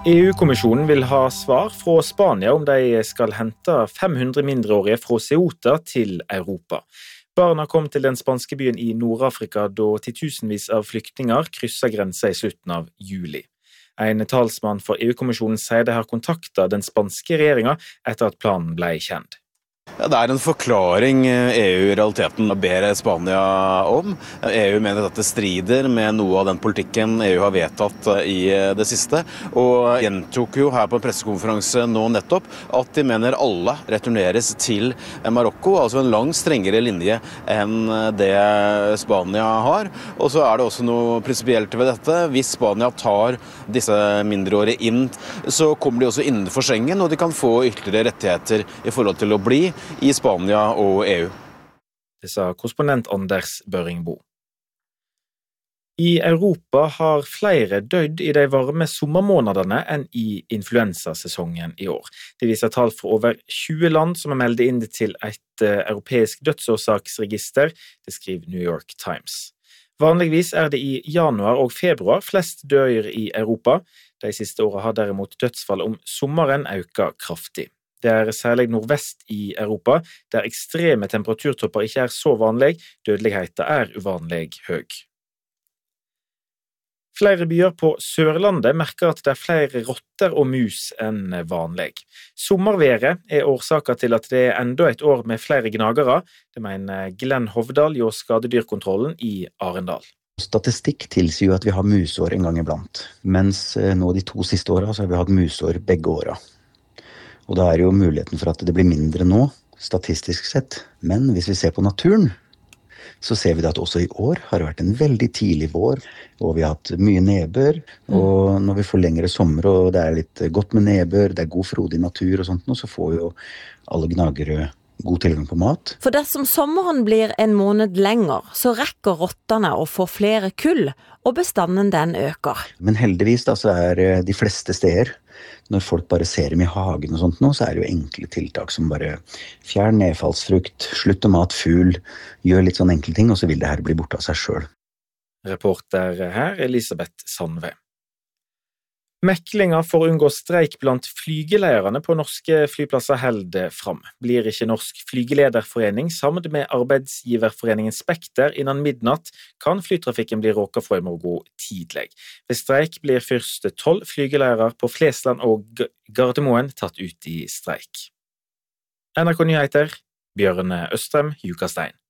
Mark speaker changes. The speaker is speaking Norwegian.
Speaker 1: EU-kommisjonen vil ha svar fra Spania om de skal hente 500 mindreårige fra Ceuta til Europa. Barna kom til den spanske byen i Nord-Afrika da titusenvis av flyktninger krysset grensen i slutten av juli. En talsmann for EU-kommisjonen sier de har kontaktet den spanske regjeringen etter at planen ble kjent.
Speaker 2: Ja, det en forklaring EU i realiteten ber Spania om. EU mener at det strider med noe av den politikken EU har vedtatt i det siste, og gjentok jo her på en pressekonferanse nå nettopp at de mener alle returneres til Marokko, altså en langt strengere linje enn det Spania har. Og så det også noe prinsipielt ved dette. Hvis Spania tar disse mindreårige inn, så kommer de også innenfor Schengen, og de kan få ytterligere rettigheter i forhold til å bli i Spania og EU.
Speaker 1: Det sa korrespondent Anders Børringbo. I Europa har flere dødd i de varme sommermånedene enn i influensasesongen i år. Det viser tall fra over 20 land som har meldt inn til et europeisk dødsårsaksregister, det skriver New York Times. Vanligvis det i januar og februar flest dør i Europa. De siste årene har derimot dødsfall om sommeren økt kraftig. Det særlig nordvest i Europa, der ekstreme temperaturtopper ikke så vanlig, dødeligheten uvanlig høy. Flere byer på Sørlandet merker at det flere rotter og mus enn vanlig. Sommerværet årsaken til at det enda et år med flere gnagere, det mener Glenn Hovdal hos Skadedyrkontrollen i Arendal.
Speaker 3: Statistikk tilsier jo at vi har musår en gang iblant, mens nå de 2 siste årene så har vi hatt musår begge årene. Og da jo muligheten for at det blir mindre nå, statistisk sett. Men hvis vi ser på naturen, så ser vi at også i år har det vært en veldig tidlig vår, og vi har hatt mye nedbør, og når vi får lengre sommer, og det litt godt med nedbør, det god frodig natur og sånt, så får jo alle gnagere god tilgang på mat.
Speaker 4: For dersom sommeren blir en måned lenger, så rekker rottene å få flere kull, og bestanden den øker.
Speaker 3: Men heldigvis da, så de fleste steder, når folk bare ser dem i hagen og sånt nå, så det jo enkle tiltak som bare fjern nedfallsfrukt, slutt å mat fugl, gjør litt sånn enkle ting, og så vil det her bli borte av seg selv.
Speaker 1: Reporter her Elisabeth Sandve. Meklinger for å unngå streik blant flygeleierne på norske flyplasser holder fram. Blir ikke Norsk Flygelederforening sammen med arbeidsgiverforeningen Spekter innen midnatt, kan flytrafikken bli råket fra i morgen tidlig. Ved streik blir først 12 flygeleiere på Flesland og Gardermoen tatt ut i streik. NRK Nyheter, Bjørne Østrem, Jukastein.